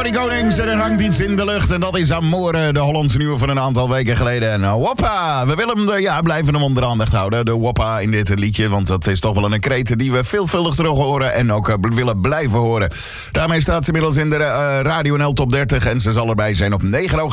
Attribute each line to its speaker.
Speaker 1: Corrie Konings en er hangt iets in de lucht. En dat is Amore, de Hollandse nieuwe van een aantal weken geleden. En Woppa, we willen hem, blijven hem onder de aandacht houden. De Woppa in dit liedje, want dat is toch wel een kreet die we veelvuldig terug horen. En ook willen blijven horen. Daarmee staat ze inmiddels in de Radio NL Top 30. En ze zal erbij zijn op 9